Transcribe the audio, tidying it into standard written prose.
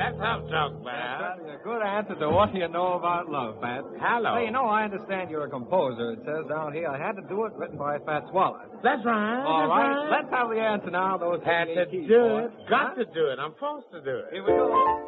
That's uptalk, Bab. That's a good answer to what you know about love, Fats. Hello. Hey, I understand you're a composer. It says down here I had to do it, written by Fats Waller. That's right. All that's right. right. Let's have the answer now. Those Had to keys, do boy. it. Got to do it. I'm forced to do it. Here we go.